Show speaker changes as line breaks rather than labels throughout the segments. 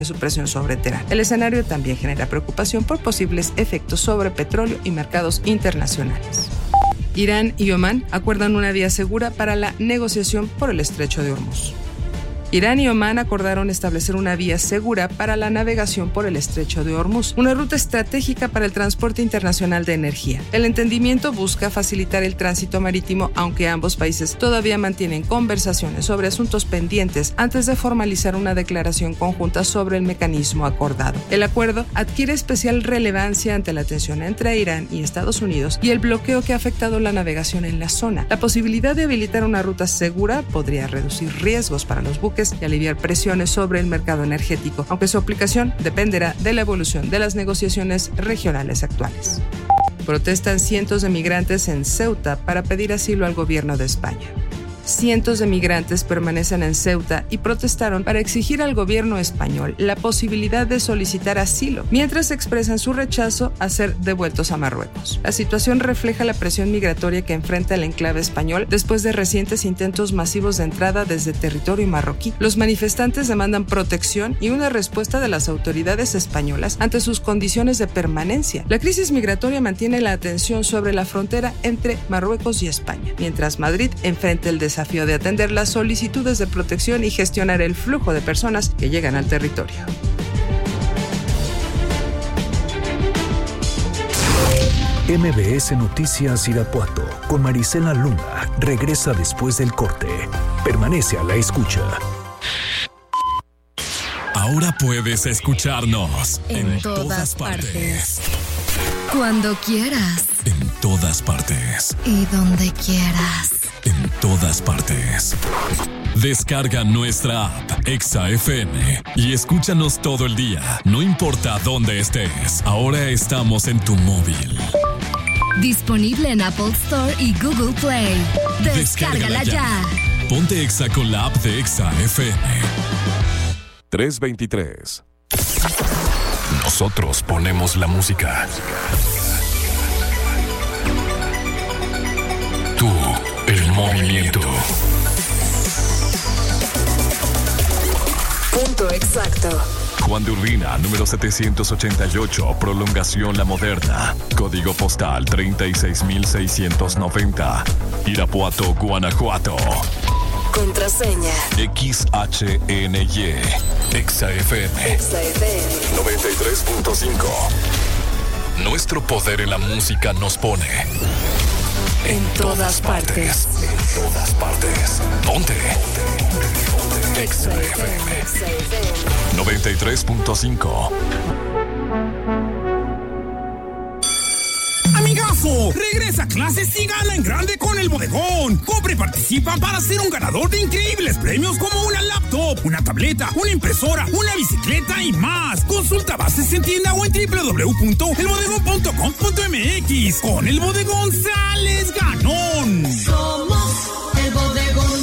su presión sobre Teherán. El escenario también genera preocupación por posibles efectos sobre petróleo y mercados internacionales. Irán y Omán acuerdan una vía segura para la negociación por el estrecho de Hormuz. Irán y Omán acordaron establecer una vía segura para la navegación por el estrecho de Hormuz, una ruta estratégica para el transporte internacional de energía. El entendimiento busca facilitar el tránsito marítimo, aunque ambos países todavía mantienen conversaciones sobre asuntos pendientes antes de formalizar una declaración conjunta sobre el mecanismo acordado. El acuerdo adquiere especial relevancia ante la tensión entre Irán y Estados Unidos y el bloqueo que ha afectado la navegación en la zona. La posibilidad de habilitar una ruta segura podría reducir riesgos para los buques y aliviar presiones sobre el mercado energético, aunque su aplicación dependerá de la evolución de las negociaciones regionales actuales. Protestan cientos de migrantes en Ceuta para pedir asilo al gobierno de España. Cientos de migrantes permanecen en Ceuta y protestaron para exigir al gobierno español la posibilidad de solicitar asilo, mientras expresan su rechazo a ser devueltos a Marruecos. La situación refleja la presión migratoria que enfrenta el enclave español después de recientes intentos masivos de entrada desde territorio marroquí. Los manifestantes demandan protección y una respuesta de las autoridades españolas ante sus condiciones de permanencia. La crisis migratoria mantiene la atención sobre la frontera entre Marruecos y España, mientras Madrid enfrenta el desafío de atender las solicitudes de protección y gestionar el flujo de personas que llegan al territorio.
MBS Noticias Irapuato con Marisela Luna regresa después del corte. Permanece a la escucha.
Ahora puedes escucharnos
en todas partes. Cuando quieras.
En todas partes.
Y donde quieras.
En todas partes. Descarga nuestra app Exa FM y escúchanos todo el día, no importa dónde estés. Ahora estamos en tu móvil.
Disponible en Apple Store y Google Play. Descárgala ya.
Ponte Exa con la app de Exa FM.
323.
Nosotros ponemos la música. Tú, el movimiento.
Punto exacto.
Juan de Urbina, número 788, prolongación La Moderna. Código postal 36690. Irapuato, Guanajuato.
Contraseña
XHNY. XFM 93.5. Nuestro poder en la música nos pone
en todas partes.
En todas partes. Ponte XFM 93.5.
¡Amigazo! Regresa a clases y gana en grande con El Bodegón. Compra y participa para ser un ganador de increíbles premios como una laptop, una tableta, una impresora, una bicicleta y más. Consulta bases en tienda o en www.elbodegón.com.mx. Con El Bodegón sales ganón.
Somos El Bodegón.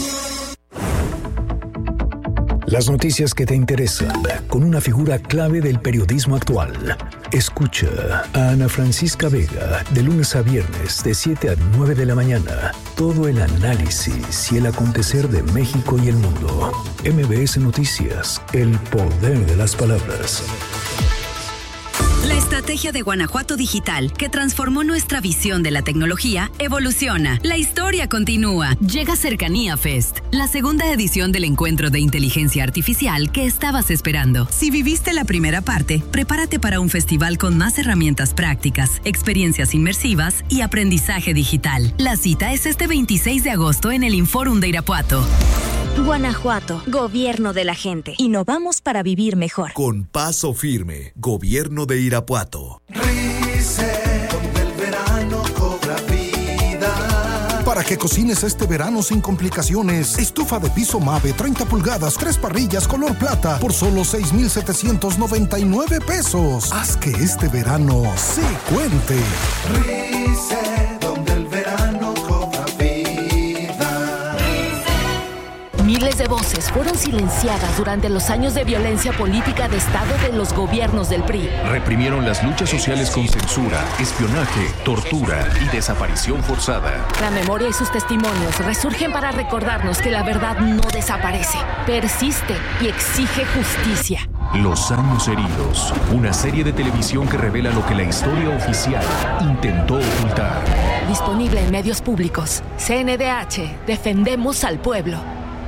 Las noticias que te interesan, con una figura clave del periodismo actual. Escucha a Ana Francisca Vega, de lunes a viernes, de 7 a 9 de la mañana. Todo el análisis y el acontecer de México y el mundo. MBS Noticias, el poder de las palabras.
La estrategia de Guanajuato Digital, que transformó nuestra visión de la tecnología, evoluciona. La historia continúa. Llega Cercanía Fest, la segunda edición del encuentro de inteligencia artificial que estabas esperando. Si viviste la primera parte, prepárate para un festival con más herramientas prácticas, experiencias inmersivas y aprendizaje digital. La cita es este 26 de agosto en el Inforum de Irapuato.
Guanajuato, gobierno de la gente. Innovamos para vivir mejor.
Con paso firme, gobierno de Irapuato.
Rice, donde el verano cobra vida.
Para que cocines este verano sin complicaciones, estufa de piso Mave 30 pulgadas, 3 parrillas color plata por solo 6,799 pesos. Haz que este verano se cuente.
Rice, donde el verano cobra vida.
Miles de voces fueron silenciadas durante los años de violencia política de Estado de los gobiernos del PRI.
Reprimieron las luchas sociales con censura, espionaje, tortura y desaparición forzada.
La memoria y sus testimonios resurgen para recordarnos que la verdad no desaparece, persiste y exige justicia.
Los años heridos, una serie de televisión que revela lo que la historia oficial intentó ocultar.
Disponible en medios públicos. CNDH, defendemos al pueblo.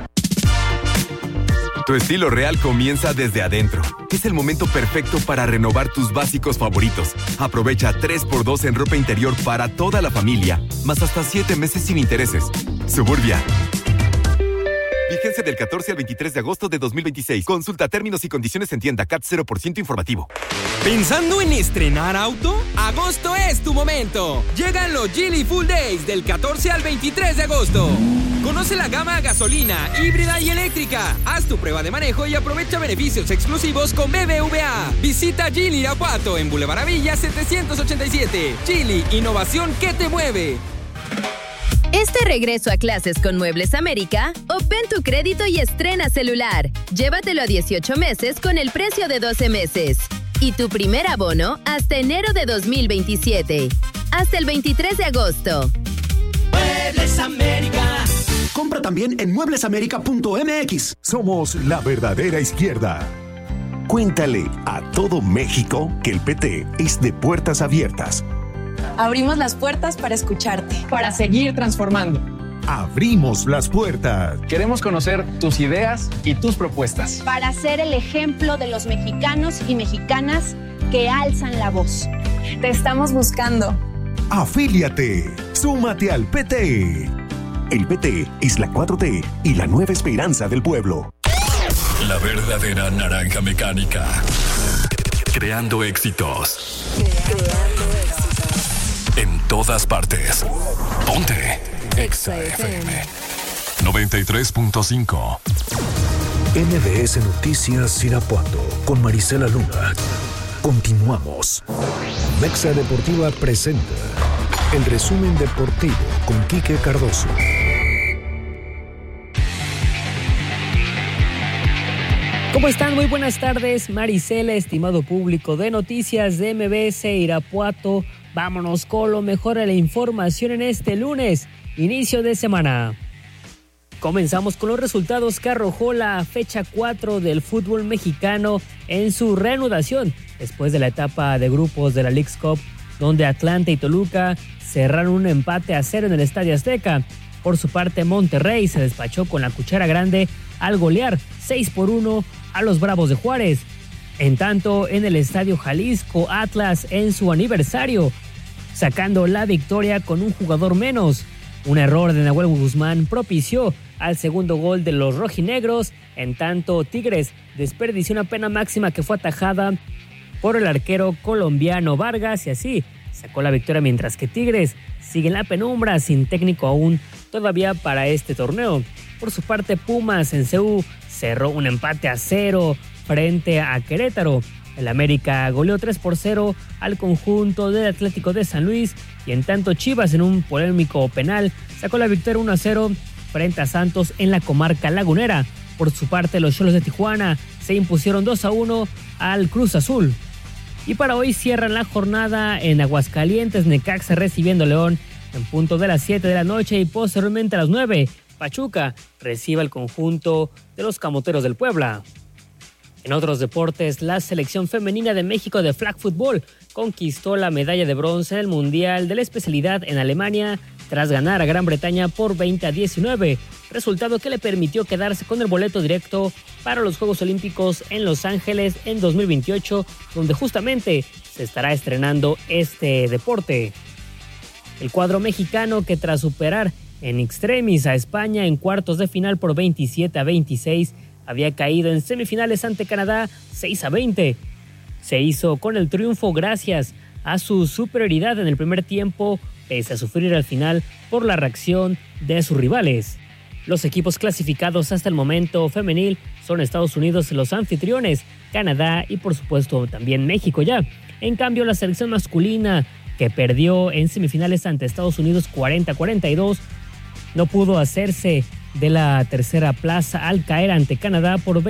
Tu estilo real comienza desde adentro. Es el momento perfecto para renovar tus básicos favoritos. Aprovecha 3x2 en ropa interior para toda la familia, más hasta 7 meses sin intereses. Suburbia. Vigencia del 14 al 23 de agosto de 2026. Consulta términos y condiciones en tienda. CAT 0% informativo.
¿Pensando en estrenar auto? Agosto es tu momento. Llegan los Geely Full Days del 14 al 23 de agosto. Conoce la gama gasolina, híbrida y eléctrica. Haz tu prueba de manejo y aprovecha beneficios exclusivos con BBVA. Visita Geely Irapuato en Boulevard Avilla 787. Geely, innovación que te mueve.
Este regreso a clases con Muebles América, obtén tu crédito y estrena celular. Llévatelo a 18 meses con el precio de 12 meses. Y tu primer abono hasta enero de 2027. Hasta el 23 de agosto.
Muebles América.
Compra también en mueblesamerica.mx.
Somos la verdadera izquierda. Cuéntale a todo México que el PT es de puertas abiertas.
Abrimos las puertas para escucharte, para seguir transformando.
Abrimos las puertas.
Queremos conocer tus ideas y tus propuestas.
Para ser el ejemplo de los mexicanos y mexicanas que alzan la voz.
Te estamos buscando.
Afíliate. Súmate al PT. El PT es la 4T y la nueva esperanza del pueblo.
La verdadera naranja mecánica. Creando éxitos. En todas partes. Ponte Exa FM 93.5.
MBS Noticias Irapuato con Marisela Luna. Continuamos. Mexa Deportiva presenta el resumen deportivo con Quique Cardoso.
¿Cómo están? Muy buenas tardes, Marisela, estimado público de Noticias de MBS Irapuato. Vámonos con lo mejor de la información en este lunes, inicio de semana. Comenzamos con los resultados que arrojó la fecha 4 del fútbol mexicano en su reanudación, después de la etapa de grupos de la Leagues Cup, donde Atlanta y Toluca cerraron un empate a 0 en el Estadio Azteca. Por su parte, Monterrey se despachó con la cuchara grande al golear 6-1 a los Bravos de Juárez. En tanto, en el Estadio Jalisco, Atlas en su aniversario, sacando la victoria con un jugador menos. Un error de Nahuel Guzmán propició al segundo gol de los rojinegros. En tanto, Tigres desperdició una pena máxima que fue atajada por el arquero colombiano Vargas y así sacó la victoria, mientras que Tigres sigue en la penumbra sin técnico aún todavía para este torneo. Por su parte, Pumas en CU cerró un empate a 0 frente a Querétaro. El América goleó 3-0 al conjunto del Atlético de San Luis y en tanto Chivas en un polémico penal sacó la victoria 1-0 frente a Santos en la comarca lagunera. Por su parte, los Xolos de Tijuana se impusieron 2-1 al Cruz Azul. Y para hoy cierran la jornada en Aguascalientes, Necaxa recibiendo León en punto de las 7 de la noche y posteriormente a las 9, Pachuca recibe al conjunto de los Camoteros del Puebla. En otros deportes, la selección femenina de México de flag football conquistó la medalla de bronce en el Mundial de la especialidad en Alemania tras ganar a Gran Bretaña por 20-19, resultado que le permitió quedarse con el boleto directo para los Juegos Olímpicos en Los Ángeles en 2028, donde justamente se estará estrenando este deporte. El cuadro mexicano, que tras superar en extremis a España en cuartos de final por 27-26, había caído en semifinales ante Canadá 6-20. Se hizo con el triunfo gracias a su superioridad en el primer tiempo, pese a sufrir al final por la reacción de sus rivales. Los equipos clasificados hasta el momento femenil son Estados Unidos, los anfitriones, Canadá y por supuesto también México ya. En cambio, la selección masculina, que perdió en semifinales ante Estados Unidos 40-42, no pudo hacerse de la tercera plaza al caer ante Canadá por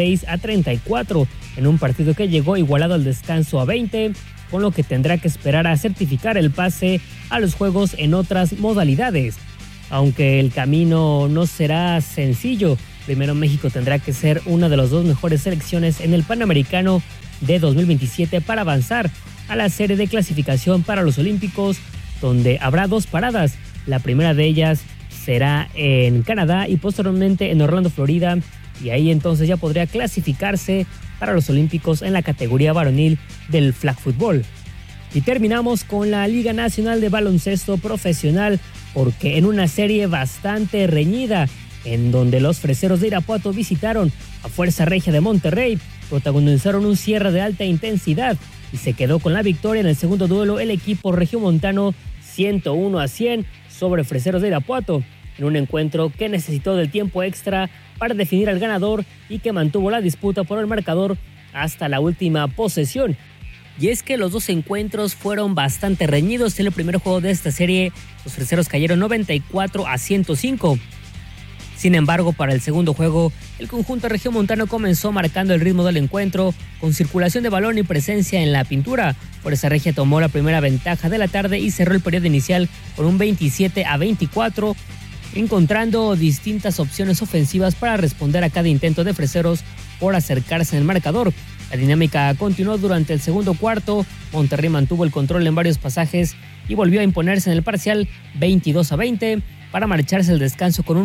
26-34 en un partido que llegó igualado al descanso a 20, con lo que tendrá que esperar a certificar el pase a los juegos en otras modalidades. Aunque el camino no será sencillo, Primero, México tendrá que ser una de las 2 mejores selecciones en el Panamericano de 2027 para avanzar a la serie de clasificación para los Olímpicos, donde habrá 2 paradas. La primera de ellas será en Canadá y posteriormente en Orlando, Florida, y ahí entonces ya podría clasificarse para los Olímpicos en la categoría varonil del flag football. Y terminamos con la Liga Nacional de Baloncesto Profesional, porque en una serie bastante reñida, en donde los Freseros de Irapuato visitaron a Fuerza Regia de Monterrey, protagonizaron un cierre de alta intensidad y se quedó con la victoria en el segundo duelo el equipo regiomontano 101-100 sobre Freseros de Irapuato, en un encuentro que necesitó del tiempo extra para definir al ganador y que mantuvo la disputa por el marcador hasta la última posesión. Y es que los 2 encuentros fueron bastante reñidos. En el primer juego de esta serie, los Freseros cayeron 94-105. Sin embargo, para el segundo juego, el conjunto regiomontano comenzó marcando el ritmo del encuentro con circulación de balón y presencia en la pintura. Fuerza Regia tomó la primera ventaja de la tarde y cerró el periodo inicial con un 27-24, encontrando distintas opciones ofensivas para responder a cada intento de Freseros por acercarse en el marcador. La dinámica continuó durante el segundo cuarto. Monterrey mantuvo el control en varios pasajes y volvió a imponerse en el parcial 22-20 para marcharse al descanso con un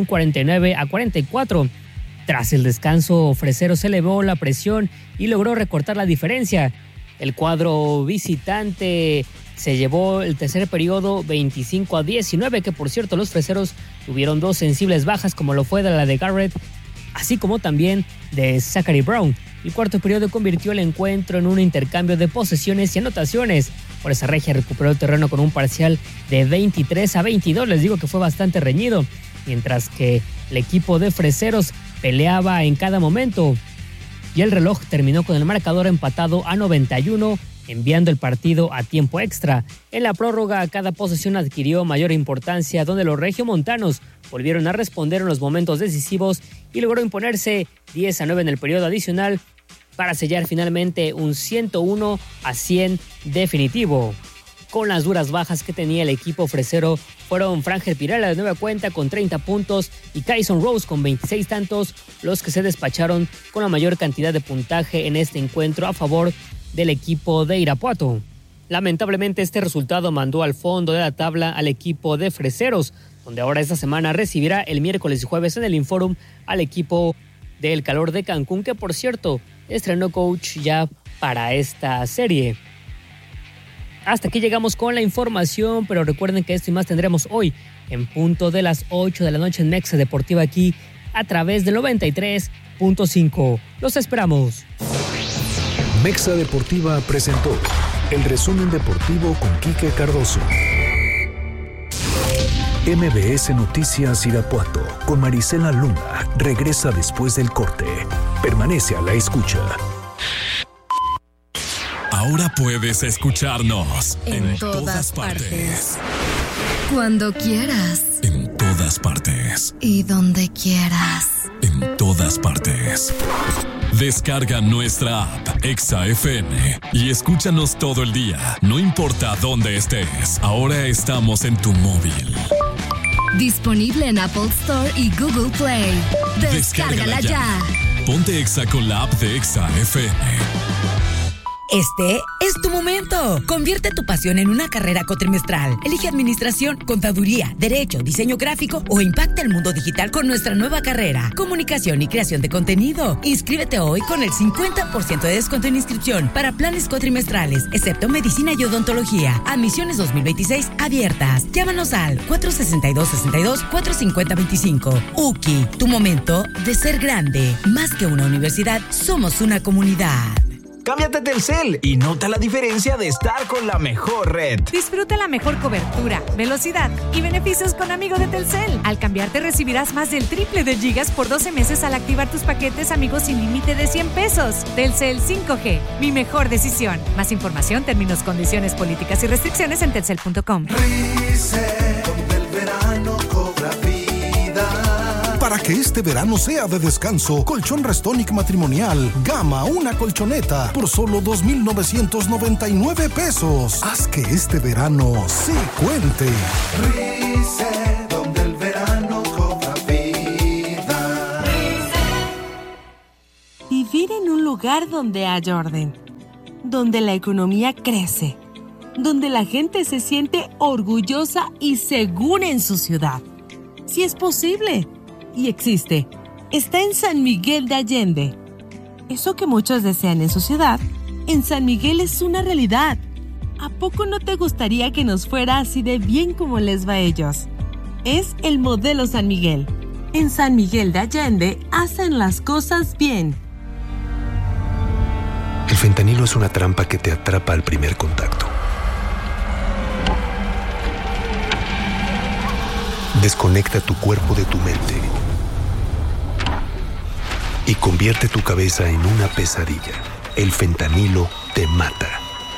49-44. Tras el descanso, Freseros elevó la presión y logró recortar la diferencia. El cuadro visitante se llevó el tercer periodo 25-19, que por cierto los Freseros tuvieron 2 sensibles bajas, como lo fue de la de Garrett, así como también de Zachary Brown. El cuarto periodo convirtió el encuentro en un intercambio de posesiones y anotaciones. Fuerza Regia recuperó el terreno con un parcial de 23-22, les digo que fue bastante reñido, mientras que el equipo de Freseros peleaba en cada momento. Y el reloj terminó con el marcador empatado a 91, enviando el partido a tiempo extra. En la prórroga, cada posesión adquirió mayor importancia, donde los regiomontanos volvieron a responder en los momentos decisivos y logró imponerse 10-9 en el periodo adicional para sellar finalmente un 101-100 definitivo. Con las duras bajas que tenía el equipo fresero, fueron Frangel Pirela de nueva cuenta con 30 puntos y Kyson Rose con 26 tantos los que se despacharon con la mayor cantidad de puntaje en este encuentro a favor del equipo de Irapuato. Lamentablemente este resultado mandó al fondo de la tabla al equipo de Freseros, donde ahora esta semana recibirá el miércoles y jueves en el Inforum al equipo del Calor de Cancún, que por cierto estrenó coach ya para esta serie. Hasta aquí llegamos con la información, pero recuerden que esto y más tendremos hoy en punto de las 8 de la noche en Mexa Deportiva aquí a través del 93.5. Los esperamos.
Mexa Deportiva presentó el resumen deportivo con Quique Cardoso. MBS Noticias Irapuato con Marisela Luna regresa después del corte. Permanece a la escucha.
Ahora puedes escucharnos en todas partes.
Cuando quieras.
En todas partes.
Y donde quieras.
En todas partes. Descarga nuestra app Exa FM y escúchanos todo el día, no importa dónde estés. Ahora estamos en tu móvil.
Disponible en Apple Store y Google Play. Descárgala ya.
Ponte Exa con la app de Exa FM.
Este es tu momento. Convierte tu pasión en una carrera cuatrimestral. Elige administración, contaduría, derecho, diseño gráfico o impacta el mundo digital con nuestra nueva carrera, comunicación y creación de contenido. Inscríbete hoy con el 50% de descuento en inscripción para planes cuatrimestrales, excepto medicina y odontología. Admisiones 2026 abiertas. Llámanos al 462-62-450-25. UKI, tu momento de ser grande. Más que una universidad, somos una comunidad.
Cámbiate a Telcel y nota la diferencia de estar con la mejor red.
Disfruta la mejor cobertura, velocidad y beneficios con Amigo de Telcel. Al cambiarte recibirás más del triple de gigas por 12 meses al activar tus paquetes Amigos sin límite de 100 pesos. Telcel 5G, mi mejor decisión. Más información, términos, condiciones, políticas y restricciones en telcel.com.
Para que este verano sea de descanso, Colchón Restonic Matrimonial Gama, una colchoneta por solo 2,999 pesos. Haz que este verano sí cuente.
Donde el verano cobra vida.
lugar donde hay orden, donde la economía crece, donde la gente se siente orgullosa y segura en su ciudad. Sí es posible y existe. Está en San Miguel de Allende. Eso que muchos desean en su ciudad, en San Miguel es una realidad. ¿A poco no te gustaría que nos fuera así de bien como les va a ellos? Es el modelo San Miguel. En San Miguel de Allende hacen las cosas bien.
El fentanilo es una trampa que te atrapa al primer contacto. Desconecta tu cuerpo de tu mente y convierte tu cabeza en una pesadilla. El fentanilo te mata.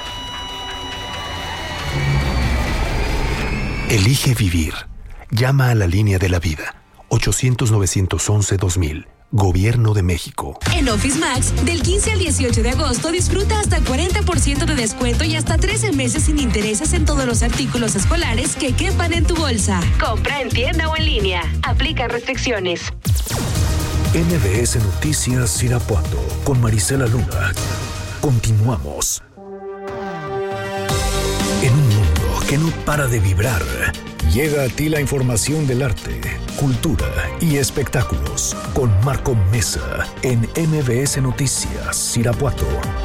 Elige vivir. Llama a la línea de la vida. 800-911-2000. Gobierno de México.
En Office Max, del 15 al 18 de agosto, disfruta hasta 40% de descuento y hasta 13 meses sin intereses en todos los artículos escolares que quepan en tu bolsa. Compra en tienda o en línea. Aplican restricciones.
MBS Noticias Irapuato con Marisela Luna. Continuamos. En un mundo que no para de vibrar, llega a ti la información del arte, cultura y espectáculos con Marco Mesa en MBS Noticias Irapuato.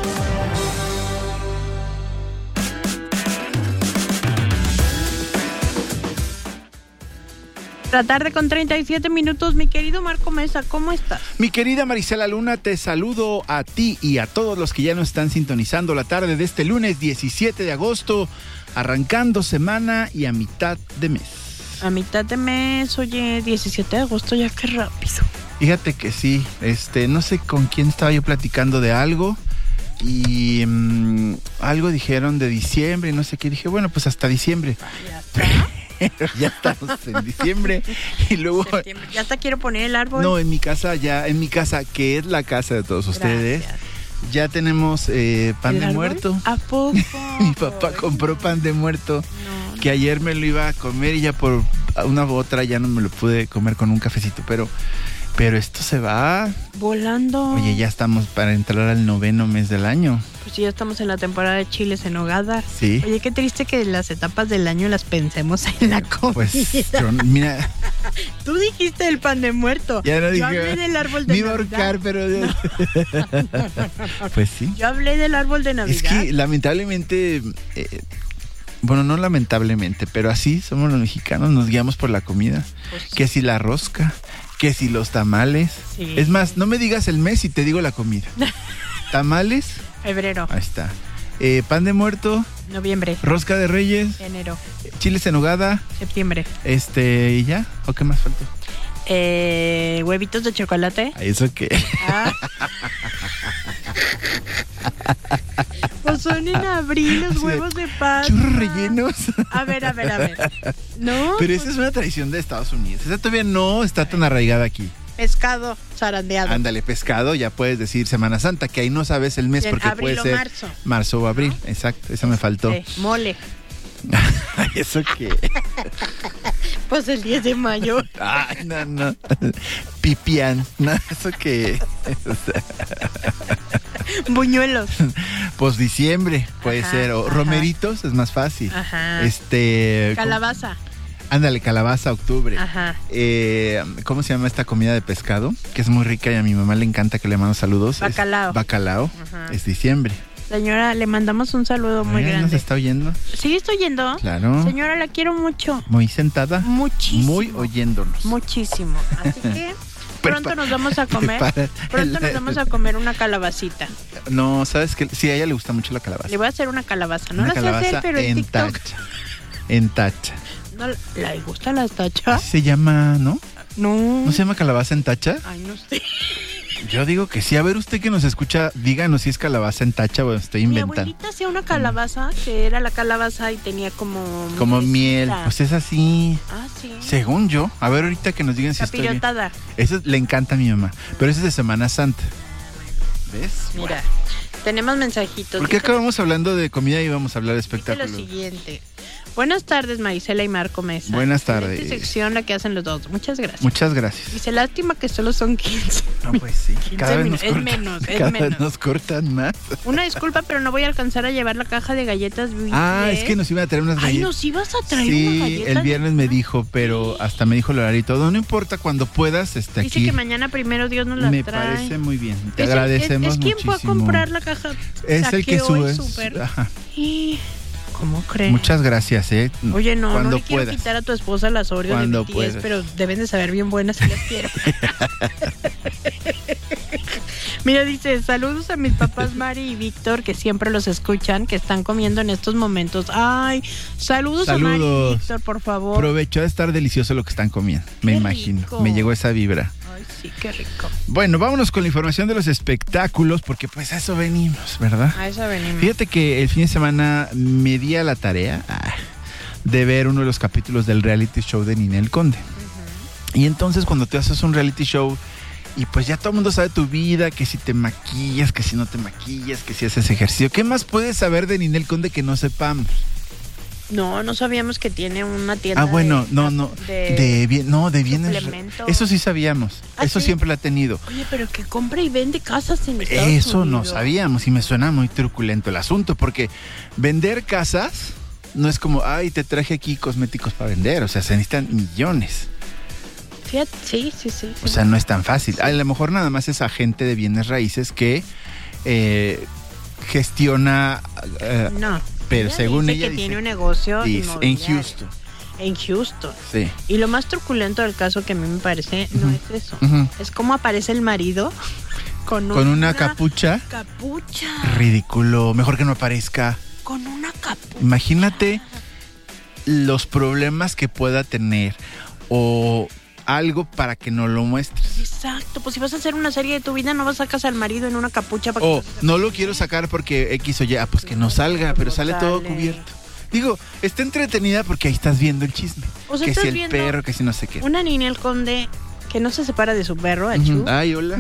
La tarde con 37 minutos, mi querido Marco Mesa, ¿cómo estás?
Mi querida Marisela Luna, te saludo a ti y a todos los que ya nos están sintonizando la tarde de este lunes 17 de agosto, arrancando semana y a mitad de mes.
A mitad de mes, oye, 17 de agosto, ya qué rápido.
Fíjate que sí, no sé con quién estaba yo platicando de algo y algo dijeron de diciembre y no sé qué, dije, bueno, pues hasta diciembre. Ya estamos en diciembre y luego...
Septiembre. Ya hasta quiero poner el árbol.
No, en mi casa, que es la casa de todos ustedes, ya tenemos pan de muerto.
¿A poco?
Mi papá compró pan de muerto, que ayer me lo iba a comer y ya por una u otra ya no me lo pude comer con un cafecito, pero esto se va
volando.
Oye, ya estamos para entrar al 9º mes del año.
Pues ya estamos en la temporada de chiles en nogada.
Sí.
Oye, qué triste que las etapas del año las pensemos en la comida.
Pues, mira...
Tú dijiste el pan de muerto.
Ya no dije.
Yo hablé del árbol de Navidad.
Me iba a ahorcar, pero... Pues sí.
Yo hablé del árbol de Navidad.
Es que lamentablemente... bueno, no lamentablemente, pero así somos los mexicanos, nos guiamos por la comida. Pues sí. Que si la rosca, que si los tamales. Sí. Es más, no me digas el mes y te digo la comida. Tamales.
Febrero.
Ahí está. Pan de muerto.
Noviembre.
Rosca de Reyes.
Enero.
Chiles en nogada.
Septiembre.
¿Y ya? ¿O qué más faltó?
Huevitos de chocolate.
¿Eso qué?
Pues son en abril los huevos de Pascua.
Churros rellenos.
A ver. No.
Pero esa es una tradición de Estados Unidos. Esa todavía no está tan arraigada aquí.
Pescado zarandeado.
Ándale, pescado, ya puedes decir Semana Santa, que ahí no sabes el mes, porque puede ser marzo o abril. ¿No? Exacto, eso me faltó.
Mole.
¿Eso qué?
Pues el 10 de mayo.
Ay, no. Pipián. No, ¿eso qué?
Buñuelos.
Pues diciembre puede ser. O romeritos, es más fácil.
Ajá. Calabaza.
Ándale, calabaza, octubre.
Ajá.
¿Cómo se llama esta comida de pescado? Que es muy rica y a mi mamá le encanta, que le mando saludos.
Bacalao.
Bacalao.
Ajá.
Es diciembre.
Señora, le mandamos un saludo muy grande.
¿Nos está oyendo?
Sí, estoy oyendo.
Claro.
Señora, la quiero mucho.
Muy sentada.
Muchísimo.
Muy oyéndonos.
Muchísimo. Así que pronto nos vamos a comer. Pronto nos vamos a comer una calabacita.
No, ¿sabes qué? Sí, a ella le gusta mucho la calabaza.
Le voy a hacer una calabaza. No la sé hacer, pero en TikTok.
En tacha.
¿No le gustan las tachas?
Se llama, ¿no?
No.
¿No se llama calabaza en tacha?
Ay, no sé.
Yo digo que sí. A ver, usted que nos escucha, díganos si es calabaza en tacha o estoy inventando.
Mi abuelita hacía una calabaza, que era la calabaza y tenía como
miel. Pues es así.
Ah, sí.
Según yo. A ver, ahorita que nos digan si estoy bien. Eso le encanta a mi mamá. Pero eso es de Semana Santa. ¿Ves?
Mira, tenemos mensajitos.
¿Por qué acabamos hablando de comida y vamos a hablar de espectáculos?
Dice lo siguiente. Buenas tardes, Marisela y Marco Mesa.
Buenas tardes.
Esta sección la que hacen los dos. Muchas gracias.
Muchas gracias.
Dice, lástima que solo son 15.
No, pues sí. Cada vez nos cortan más.
Una disculpa, pero no voy a alcanzar a llevar la caja de galletas.
Es que nos iban a traer unas galletas.
Ay, nos ibas a traer
unas
galletas.
Sí, el viernes me dijo, pero hasta me dijo el horario y todo. No importa, cuando puedas,
Dice
aquí.
Dice que mañana primero Dios nos la trae.
Me parece muy bien. Te agradecemos
¿Es quien
muchísimo.
fue a comprar la caja?
Es el que sube.
Ajá. ¿Cómo crees?
Muchas gracias,
Oye, no le quiero
puedas.
quitar a tu esposa las Oreos de BTS, pero deben de saber bien buenas si las quiero. Mira, dice, saludos a mis papás Mari y Víctor, que siempre los escuchan, que están comiendo en estos momentos. Ay, saludos a Mari y Víctor, por favor.
Provecho, de estar delicioso lo que están comiendo, me imagino.
Rico.
Me llegó esa vibra.
Ay, sí, qué rico.
Bueno, vámonos con la información de los espectáculos, porque pues a eso venimos, ¿verdad?
A eso venimos.
Fíjate que el fin de semana me di a la tarea de ver uno de los capítulos del reality show de Ninel Conde. Y entonces cuando te haces un reality show y pues ya todo el mundo sabe tu vida, que si te maquillas, que si no te maquillas, que si haces ejercicio, ¿qué más puedes saber de Ninel Conde que no sepamos?
No sabíamos que tiene una tienda.
Bueno, de bienes. Eso sí sabíamos. Eso
¿sí?
Siempre la ha tenido.
Oye, pero que compra y vende casas en Estados
Eso
Unidos.
No sabíamos y me suena muy truculento el asunto, porque vender casas no es como, te traje aquí cosméticos para vender, o sea, se necesitan millones.
Fíjate, sí.
O sea, no es tan fácil. A lo mejor nada más es agente de bienes raíces que gestiona...
no.
Pero según ella
que tiene un negocio
en Houston.
En Houston.
Sí.
Y lo más truculento del caso que a mí me parece no es eso. Es cómo aparece el marido con
una capucha.
Capucha.
Ridículo. Mejor que no aparezca.
Con una capucha.
Imagínate los problemas que pueda tener o algo para que no lo muestres.
Exacto, pues si vas a hacer una serie de tu vida no vas a sacar al marido en una capucha para
no lo quiero sacar porque X o Y, pues que no salga, pero sale todo cubierto. Digo, está entretenida porque ahí estás viendo el chisme.
O sea,
que si el perro, que si no sé qué.
Una Ninel Conde que no se separa de su perro, Achú.
Ay, hola.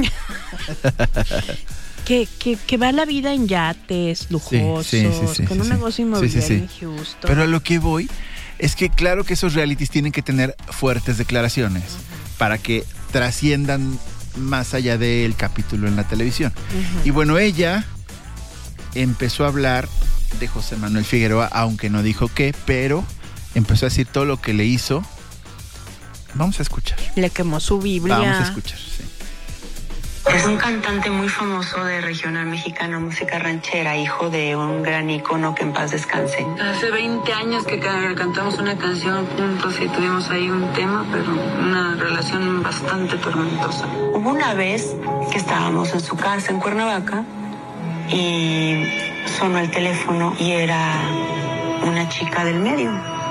que va la vida en yates lujosos, con un negocio inmobiliario en Houston.
Pero a lo que voy es que claro que esos realities tienen que tener fuertes declaraciones para que trasciendan más allá del capítulo en la televisión. Y bueno, ella empezó a hablar de José Manuel Figueroa, aunque no dijo qué, pero empezó a decir todo lo que le hizo. Vamos a escuchar.
Le quemó su Biblia.
Vamos a escuchar, sí.
Es un cantante muy famoso de regional mexicano, música ranchera, hijo de un gran ícono que en paz descanse. Hace 20 años que cantamos una canción juntos y tuvimos ahí un tema, pero una relación bastante tormentosa. Hubo una vez que estábamos en su casa en Cuernavaca y sonó el teléfono y era una chica del medio,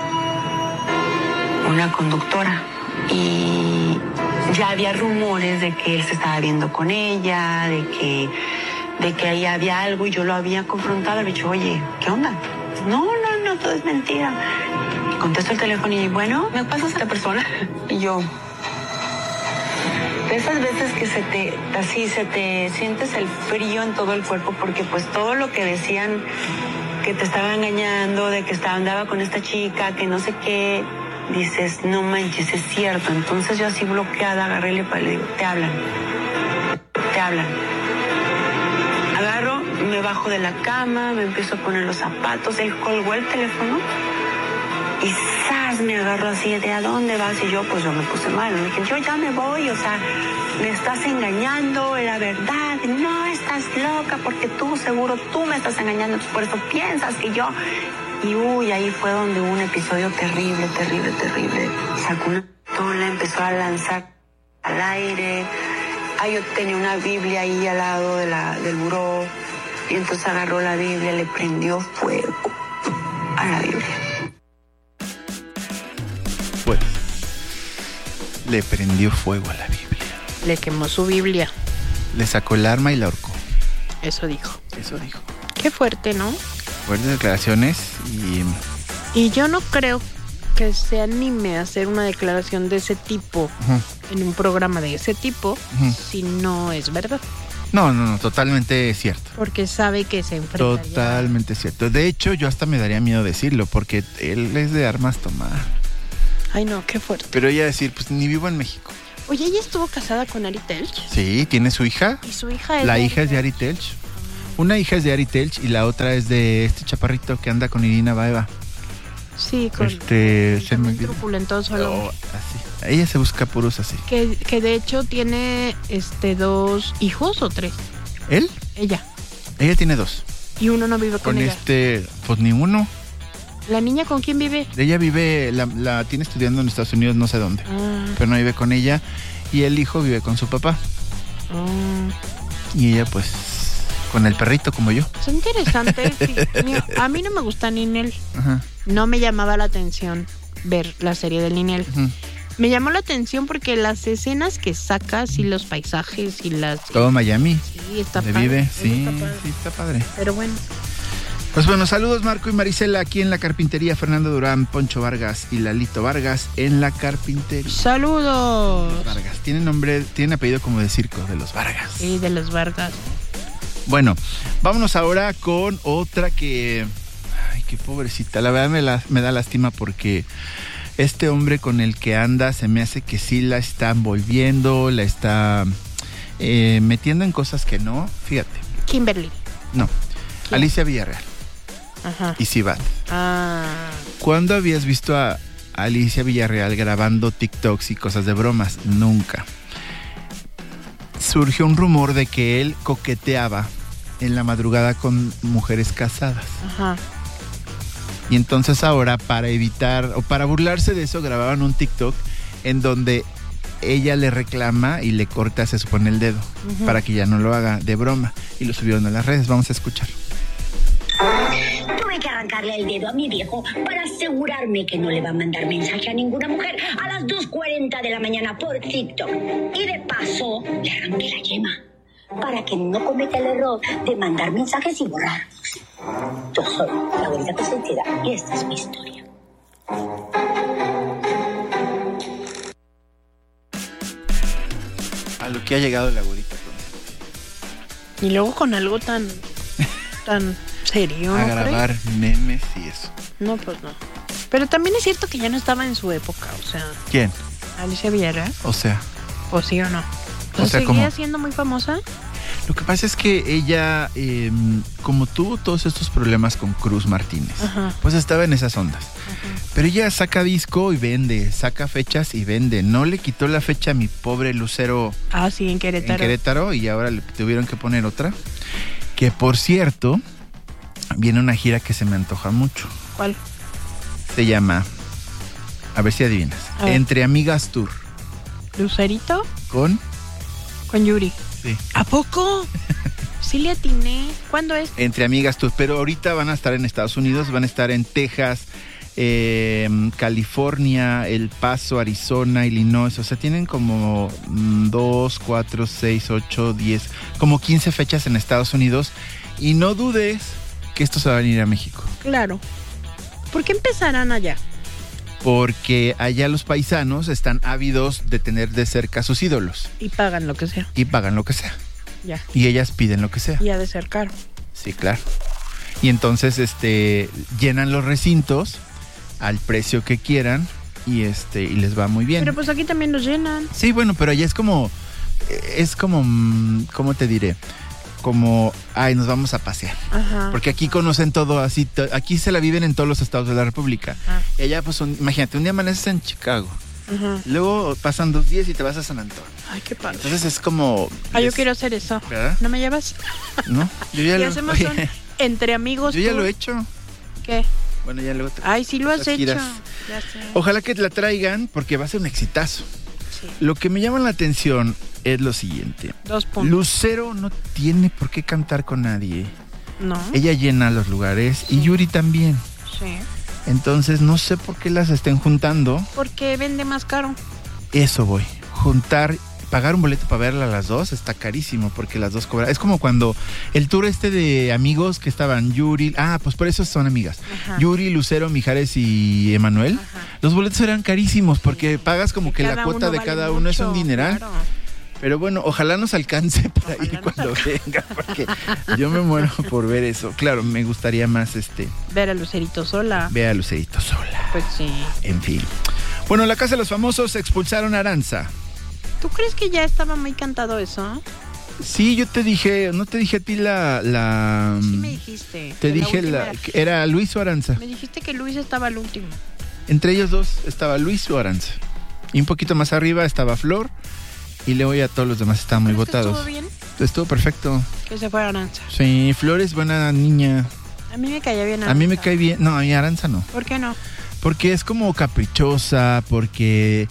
una conductora, y ya había rumores de que él se estaba viendo con ella, de que ahí había algo, y yo lo había confrontado, le he dicho, oye, ¿qué onda? No, todo es mentira. Y contesto el teléfono y bueno, ¿me pasas a la persona? Y yo, de esas veces que se te sientes el frío en todo el cuerpo, porque pues todo lo que decían que te estaba engañando, de que andaba con esta chica, que no sé qué, dices, no manches, es cierto. Entonces yo así bloqueada agarré y le digo, te hablan. Agarro, me bajo de la cama, me empiezo a poner los zapatos, él colgó el teléfono y ¡zas! Me agarró así de ¿a dónde vas? Y yo pues yo me puse mal, le dije, yo ya me voy, o sea, me estás engañando, era verdad, no, estás loca porque tú seguro tú me estás engañando, por eso piensas que yo... Y ahí fue donde hubo un episodio terrible. Sacó una pistola, empezó a lanzar al aire. Yo tenía una Biblia ahí al lado del buró. Y entonces agarró la Biblia, le prendió fuego a la Biblia.
Bueno, le prendió fuego a la Biblia.
Le quemó su Biblia.
Le sacó el arma y la ahorcó.
Eso dijo.
Qué
fuerte, ¿no?
Fuertes declaraciones
y yo no creo que se anime a hacer una declaración de ese tipo en un programa de ese tipo si no es verdad.
No, totalmente cierto.
Porque sabe que se enfrenta.
Totalmente cierto. De hecho, yo hasta me daría miedo decirlo, porque él es de armas tomar.
Ay, no, qué fuerte.
Pero ella decir, pues ni vivo en México.
Oye, ¿ella estuvo casada con Ari Telch?
Sí, tiene su hija.
¿Y su hija es?
La hija es de Ari Telch. Una hija es de Ari Telch y la otra es de este chaparrito que anda con Irina Baeva.
Sí, con
se me
truculentoso.
Así. Ella se busca puros así.
Que de hecho tiene 2 hijos o 3.
¿Él?
Ella.
Ella tiene 2.
¿Y uno no vive con ella?
Pues ni uno.
¿La niña con quién vive?
Ella vive, la tiene estudiando en Estados Unidos, no sé dónde. Pero no vive con ella. Y el hijo vive con su papá. Y ella pues con el perrito como yo.
Es interesante. Sí. A mí no me gusta Ninel. Ajá. No me llamaba la atención ver la serie de Ninel. Uh-huh. Me llamó la atención porque las escenas que sacas y los paisajes y las...
Todo Miami.
Sí, está
padre.
Vive,
sí, está padre.
Pero bueno.
Pues bueno, saludos Marco y Marisela aquí en la carpintería. Fernando Durán, Poncho Vargas y Lalito Vargas en la carpintería.
¡Saludos!
Vargas. Tienen apellido como de circo, de los Vargas.
Sí, de los Vargas.
Bueno, vámonos ahora con otra que... Ay, qué pobrecita. La verdad me da lástima porque este hombre con el que anda se me hace que sí la está envolviendo, la está metiendo en cosas que no. Fíjate.
Kimberly.
No. ¿Quién? Alicia Villarreal.
Ajá.
Y Sibat.
Ah.
¿Cuándo habías visto a Alicia Villarreal grabando TikToks y cosas de bromas? Nunca. Surgió un rumor de que él coqueteaba en la madrugada con mujeres casadas.
Ajá.
Y entonces ahora, para evitar o para burlarse de eso, grababan un TikTok en donde ella le reclama y le corta, se supone, el dedo, para que ya no lo haga de broma. Y lo subieron a las redes. Vamos a escuchar.
Tuve que arrancarle el dedo a mi viejo para asegurarme que no le va a mandar mensaje a ninguna mujer a las 2:40 de la mañana por TikTok. Y de paso, le arranqué la yema para que no cometa el error de mandar mensajes y borrarlos. Yo soy la abuelita consentida y esta es mi historia.
A lo que ha llegado la abuelita.
Y luego con algo tan serio,
a grabar memes y eso.
No, pues no. Pero también es cierto que ya no estaba en su época, o sea.
¿Quién?
Alicia Villarreal.
O sea.
¿O sí o no?
O sea,
¿seguía
¿cómo?
siendo muy famosa?
Lo que pasa es que ella, como tuvo todos estos problemas con Cruz Martínez, pues estaba en esas ondas. Pero ella saca disco y vende, saca fechas y vende. No le quitó la fecha a mi pobre Lucero.
Ah, sí, en Querétaro.
En Querétaro, y ahora le tuvieron que poner otra. Que por cierto, viene una gira que se me antoja mucho.
¿Cuál?
Se llama, a ver si adivinas, Entre Amigas Tour.
¿Lucerito?
Con
Yuri.
Sí.
¿A poco? Sí le atiné. ¿Cuándo es?
Entre Amigas Tour, pero ahorita van a estar en Estados Unidos, van a estar en Texas, California, El Paso, Arizona, Illinois. O sea, tienen como 2, 4, 6, 8, 10, como 15 fechas en Estados Unidos. Y no dudes que estos se van a venir a México.
Claro. ¿Por qué empezarán allá?
Porque allá los paisanos están ávidos de tener de cerca a sus ídolos.
Y pagan lo que sea.
Ya. Y ellas piden lo que sea.
Y ha de ser caro.
Sí, claro. Y entonces llenan los recintos al precio que quieran y les va muy bien.
Pero pues aquí también los llenan.
Sí, bueno, pero allá es como ¿cómo te diré? Como, nos vamos a pasear.
Ajá.
Porque aquí conocen todo así, aquí se la viven en todos los estados de la República. Y allá, pues, imagínate, un día amaneces en Chicago, luego pasan 2 días y te vas a San Antonio.
Ay, qué padre.
Entonces es como...
yo quiero hacer eso.
¿Verdad?
¿No me llevas?
No, yo ya
lo... hacemos entre amigos.
Yo ya lo he hecho.
¿Qué?
Bueno, ya luego...
Ay, sí lo has hecho. Ya
sé. Ojalá que te la traigan porque va a ser un exitazo. Sí. Lo que me llama la atención es lo siguiente.
2 puntos.
Lucero no tiene por qué cantar con nadie.
No.
Ella llena los lugares y Yuri también.
Sí.
Entonces no sé por qué las estén juntando.
Porque vende más caro.
Eso voy. Pagar un boleto para verla a las dos está carísimo porque las dos cobran. Es como cuando el tour de amigos que estaban Yuri, pues por eso son amigas. Ajá. Yuri, Lucero, Mijares y Emanuel. Ajá. Los boletos eran carísimos porque pagas como que la cuota de cada uno es un dineral. Claro. Pero bueno, ojalá nos alcance para ir cuando venga, porque yo me muero por ver eso. Claro, me gustaría más
ver a Lucerito Sola.
Ver a Lucerito Sola.
Pues sí.
En fin. Bueno, la Casa de los Famosos expulsaron a Aranza.
¿Tú crees que ya estaba muy cantado eso?
Sí, yo te dije, no te dije a ti la...
Sí me dijiste.
Te dije ¿era Luis o Aranza?
Me dijiste que Luis estaba al último.
Entre ellos dos estaba Luis o Aranza. Y un poquito más arriba estaba Flor. Y luego ya todos los demás estaban muy votados.
¿Estuvo bien?
Estuvo perfecto.
Que se fuera Aranza.
Sí, Flor es buena niña.
A mí me caía bien Aranza.
A mí me cae bien. No, a mí Aranza no.
¿Por qué no?
Porque es como caprichosa, porque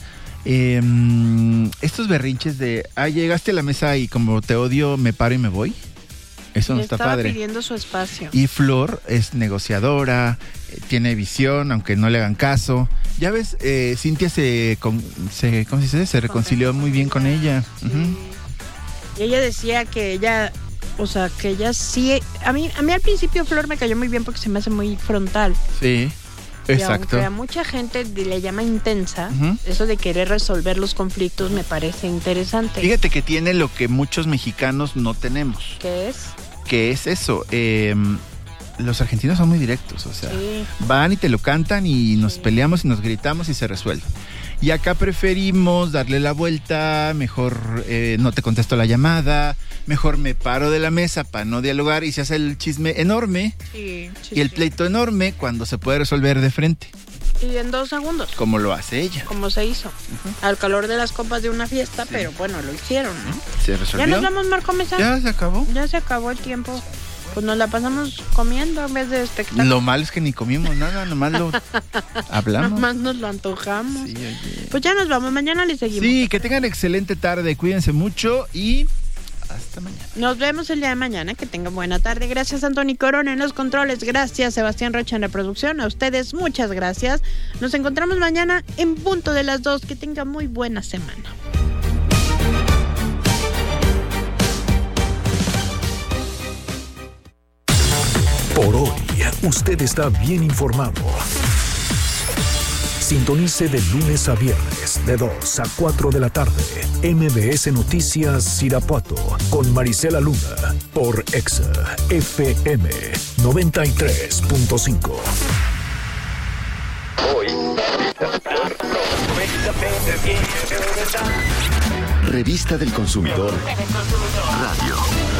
estos berrinches de, llegaste a la mesa y como te odio, me paro y me voy. Eso no está padre.
Estaba pidiendo su espacio.
Y Flor es negociadora, tiene visión, aunque no le hagan caso. Ya ves, Cintia ¿cómo se dice? Se reconcilió muy bien con ella.
Sí. Uh-huh. Y ella decía que ella, que ella sí... A mí al principio Flor me cayó muy bien porque se me hace muy frontal.
Sí, exacto.
Y aunque a mucha gente le llama intensa, uh-huh, eso de querer resolver los conflictos me parece interesante.
Fíjate que tiene lo que muchos mexicanos no tenemos.
¿Qué es?
¿Qué es eso? Los argentinos son muy directos, sí, van y te lo cantan y nos peleamos y nos gritamos y se resuelve. Y acá preferimos darle la vuelta, mejor no te contesto la llamada, mejor me paro de la mesa para no dialogar y se hace el chisme enorme y el pleito enorme cuando se puede resolver de frente.
Y en 2 segundos.
Como lo hace ella.
Como se hizo. Uh-huh. Al calor de las copas de una fiesta, pero bueno, lo hicieron, ¿no?
Se resolvió.
¿Ya nos vamos, Marco Mesa?
Ya se acabó.
Ya se acabó el tiempo. Pues nos la pasamos comiendo en vez de espectáculo.
Lo malo es que ni comimos nada, nomás lo hablamos.
Nomás nos lo antojamos. Sí, pues ya nos vamos, mañana le seguimos.
Sí, que tengan excelente tarde, cuídense mucho y hasta mañana.
Nos vemos el día de mañana, que tengan buena tarde. Gracias Anthony Corona en los controles, gracias Sebastián Rocha en la producción, a ustedes muchas gracias. Nos encontramos mañana en punto de las 2, que tengan muy buena semana.
Por hoy, usted está bien informado. Sintonice de lunes a viernes, de 2 a 4 de la tarde, MBS Noticias Irapuato, con Marisela Luna, por Exa FM 93.5.
Revista del Consumidor Radio.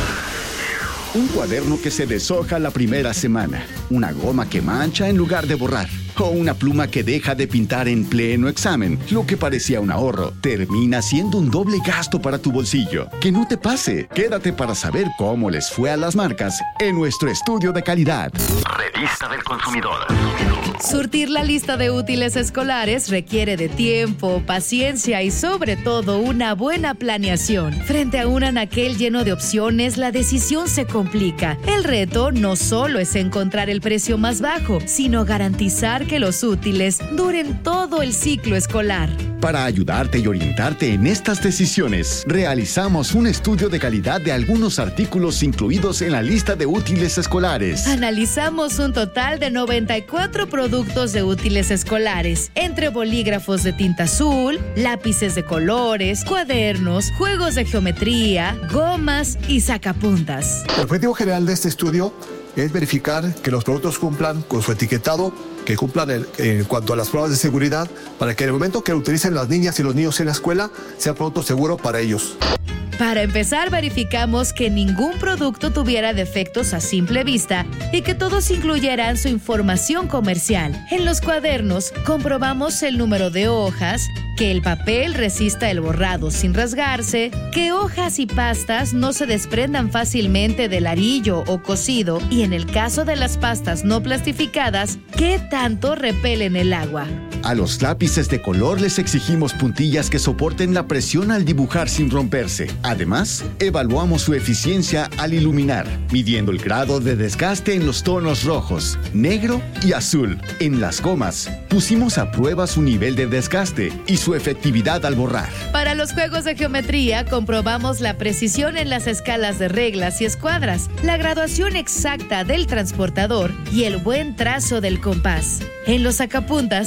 Un cuaderno que se deshoja la primera semana, una goma que mancha en lugar de borrar, o una pluma que deja de pintar en pleno examen. Lo que parecía un ahorro termina siendo un doble gasto para tu bolsillo. Que no te pase. Quédate para saber cómo les fue a las marcas en nuestro estudio de calidad.
Revista del Consumidor.
Surtir la lista de útiles escolares requiere de tiempo, paciencia y sobre todo una buena planeación. Frente a un anaquel lleno de opciones, la decisión se complica. El reto no solo es encontrar el precio más bajo, sino garantizar que los útiles duren todo el ciclo escolar.
Para ayudarte y orientarte en estas decisiones, realizamos un estudio de calidad de algunos artículos incluidos en la lista de útiles escolares.
Analizamos un total de 94 productos de útiles escolares, entre bolígrafos de tinta azul, lápices de colores, cuadernos, juegos de geometría, gomas y sacapuntas.
El objetivo general de este estudio es verificar que los productos cumplan con su etiquetado, que cumplan en cuanto a las pruebas de seguridad, para que en el momento que lo utilicen las niñas y los niños en la escuela, sea producto seguro para ellos.
Para empezar, verificamos que ningún producto tuviera defectos a simple vista y que todos incluyeran su información comercial. En los cuadernos, comprobamos el número de hojas, que el papel resista el borrado sin rasgarse, que hojas y pastas no se desprendan fácilmente del arillo o cosido y en el caso de las pastas no plastificadas, que tanto repelen el agua.
A los lápices de color les exigimos puntillas que soporten la presión al dibujar sin romperse. Además, evaluamos su eficiencia al iluminar, midiendo el grado de desgaste en los tonos rojos, negro y azul. En las gomas, pusimos a prueba su nivel de desgaste y su efectividad al borrar.
Para los juegos de geometría, comprobamos la precisión en las escalas de reglas y escuadras, la graduación exacta del transportador y el buen trazo del compás. En los sacapuntas, revisamos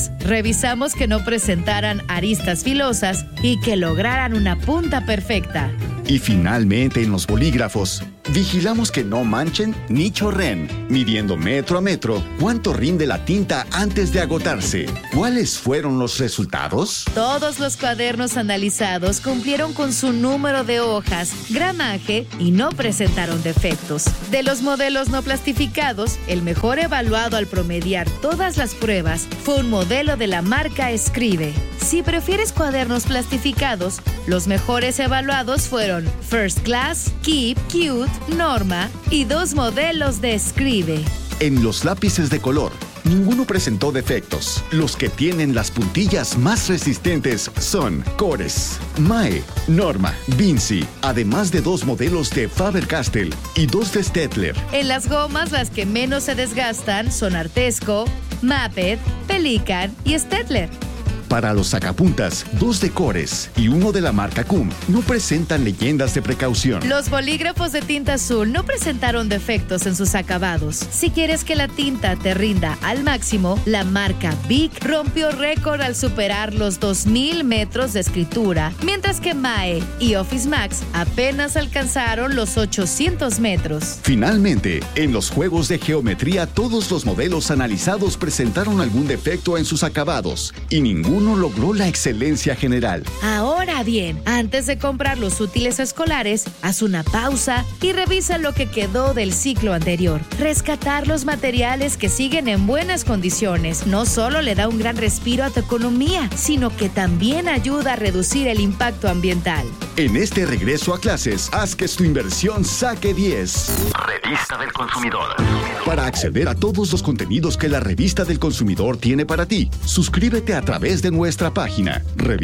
revisamos que no presentaran aristas filosas y que lograran una punta perfecta.
Y finalmente en los bolígrafos, vigilamos que no manchen ni chorren, midiendo metro a metro cuánto rinde la tinta antes de agotarse. ¿Cuáles fueron los resultados?
Todos los cuadernos analizados cumplieron con su número de hojas, gramaje y no presentaron defectos. De los modelos no plastificados, el mejor evaluado al promediar todas las pruebas fue un modelo de la marca Escribe. Si prefieres cuadernos plastificados, los mejores evaluados fueron First Class, Keep, Cute, Norma y 2 modelos de Escribe.
En los lápices de color, ninguno presentó defectos. Los que tienen las puntillas más resistentes son Cores, Mae, Norma, Vinci, además de 2 modelos de Faber-Castell y 2 de Staedtler.
En las gomas, las que menos se desgastan son Artesco, Maped, Pelican y Staedtler.
Para los sacapuntas, 2 de Cores y 1 de la marca Cum no presentan leyendas de precaución.
Los bolígrafos de tinta azul no presentaron defectos en sus acabados. Si quieres que la tinta te rinda al máximo, la marca Bic rompió récord al superar los 2,000 metros de escritura, mientras que Mae y Office Max apenas alcanzaron los 800 metros.
Finalmente, en los juegos de geometría, todos los modelos analizados presentaron algún defecto en sus acabados y ninguno logró la excelencia general.
Ahora bien, antes de comprar los útiles escolares, haz una pausa y revisa lo que quedó del ciclo anterior. Rescatar los materiales que siguen en buenas condiciones no solo le da un gran respiro a tu economía, sino que también ayuda a reducir el impacto ambiental.
En este regreso a clases, haz que tu inversión saque 10.
Revista del Consumidor.
Para acceder a todos los contenidos que la Revista del Consumidor tiene para ti, suscríbete a través de nuestra página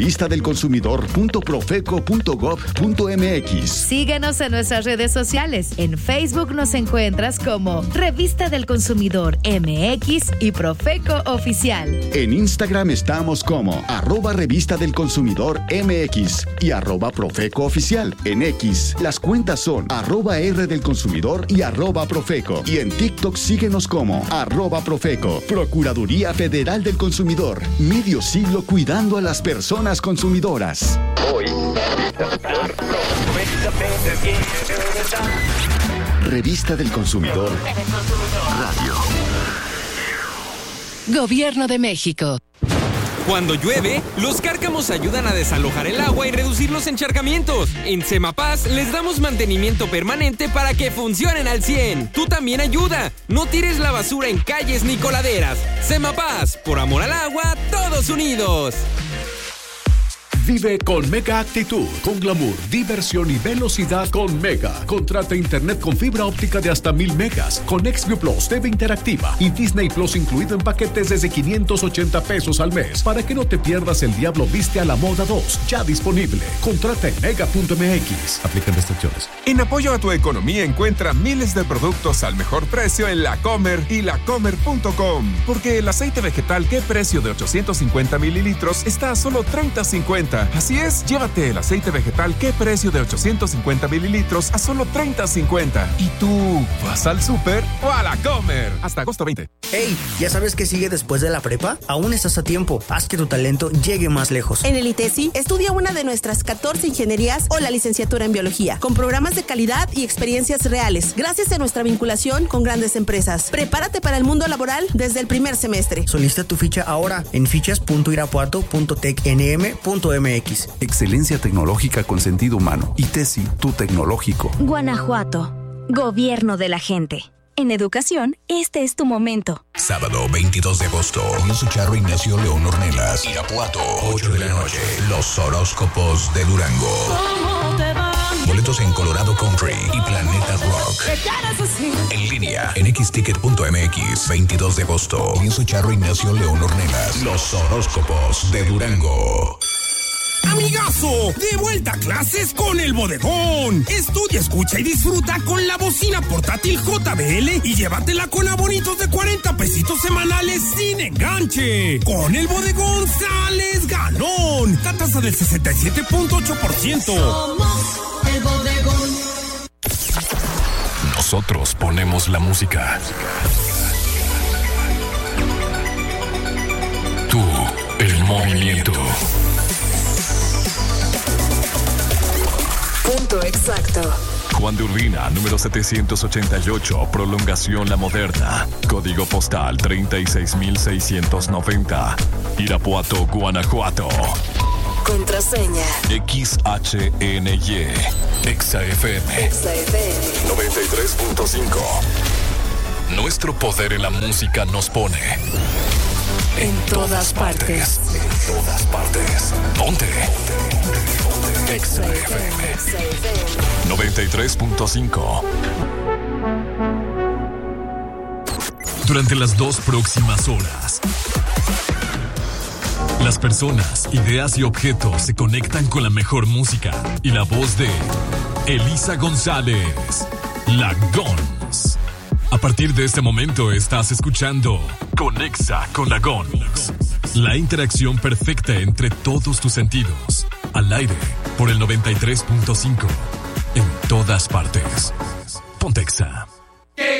revistadelconsumidor.profeco.gov.mx.
Síguenos en nuestras redes sociales. En Facebook nos encuentras como Revista del Consumidor MX y Profeco Oficial.
En Instagram estamos como @Revista del Consumidor MX y @Profeco Oficial. En X, las cuentas son @R del Consumidor y @Profeco. Y en TikTok síguenos como @Profeco. Procuraduría Federal del Consumidor. Medio siglo cuidando a las personas consumidoras. Hoy, Revista del Consumidor Radio.
Gobierno de México.
Cuando llueve, los cárcamos ayudan a desalojar el agua y reducir los encharcamientos. En Semapaz les damos mantenimiento permanente para que funcionen al 100. Tú también ayuda. No tires la basura en calles ni coladeras. Semapaz, por amor al agua, todos unidos.
Vive con Mega Actitud, con glamour, diversión y velocidad con Mega. Contrata internet con fibra óptica de hasta 1000 megas, con XView Plus, TV interactiva y Disney Plus incluido en paquetes desde 580 pesos al mes, para que no te pierdas El Diablo Viste a la Moda 2, ya disponible. Contrata en mega.mx. Aplican restricciones.
En apoyo a tu economía, encuentra miles de productos al mejor precio en La Comer y lacomer.com. Porque el aceite vegetal, ¿qué precio de 850 mililitros está a solo $30.50? Así es, llévate el aceite vegetal, ¿qué precio de 850 mililitros a solo $30.50? ¿Y tú vas al súper o a La Comer? Hasta agosto 20.
Hey, ¿ya sabes qué sigue después de la prepa? Aún estás a tiempo. Haz que tu talento llegue más lejos.
En el ITESI, estudia una de nuestras 14 ingenierías o la licenciatura en biología, con programas de calidad y experiencias reales, gracias a nuestra vinculación con grandes empresas. Prepárate para el mundo laboral desde el primer semestre.
Solicita tu ficha ahora en fichas.irapuato.tecnm.mx.
Excelencia tecnológica con sentido humano. ITESI, tu tecnológico.
Guanajuato. Gobierno de la gente. En educación, este es tu momento.
Sábado 22 de agosto, Luis Charro Ignacio León Ornelas, Irapuato, 8 de la noche. Los horóscopos de Durango.
¿Cómo te va?
Boletos en Colorado Country y Planeta Rock. En línea, en xticket.mx. 22 de agosto, Luis Charro Ignacio León Ornelas, Los horóscopos de Durango.
¡Amigazo! ¡De vuelta a clases con el Bodegón! Estudia, escucha y disfruta con la bocina portátil JBL y llévatela con abonitos de 40 pesitos semanales sin enganche. Con el Bodegón sales ganón. La tasa del 67.8%.
Somos el Bodegón.
Nosotros ponemos la música. Tú momento.
Punto exacto.
Juan de Urbina, número 788, prolongación La Moderna. Código postal 36690. Irapuato, Guanajuato.
Contraseña.
XHNY. XFM. 93.5. Nuestro poder en la música nos pone
En todas partes.
En todas partes. Ponte. XFM 93.5. Durante las 2 próximas horas, las personas, ideas y objetos se conectan con la mejor música y la voz de Elisa González, la Gons. A partir de este momento estás escuchando Conexa con la Gons. La interacción perfecta entre todos tus sentidos. Al aire por el 93.5. En todas partes. Pontexa.